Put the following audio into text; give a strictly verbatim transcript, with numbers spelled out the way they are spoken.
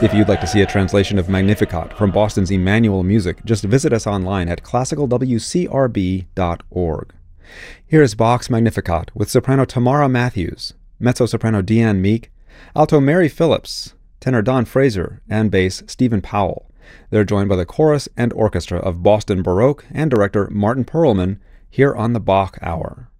If you'd like to see a translation of Magnificat from Boston's Emmanuel Music, just visit us online at classical w c r b dot org. Here is Bach's Magnificat with soprano Tamara Matthews, mezzo-soprano Deanne Meek, alto Mary Phillips, tenor Don Fraser, and bass Stephen Powell. They're joined by the chorus and orchestra of Boston Baroque and director Martin Perlman here on the Bach Hour.